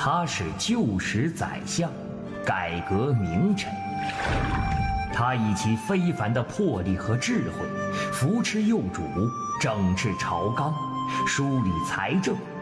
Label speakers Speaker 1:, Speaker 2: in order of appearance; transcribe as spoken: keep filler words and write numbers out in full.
Speaker 1: 他是旧时宰相，改革名臣。他以其非凡的魄力和智慧，扶持幼主，整治朝纲，梳理财政，